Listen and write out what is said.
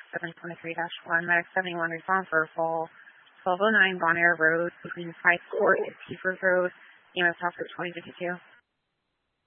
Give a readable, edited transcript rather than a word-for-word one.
723-1, Medic 71 respond for a fall 1209 Bon Air Road between 5 Court and Keeper Road, EMS Officer 2052.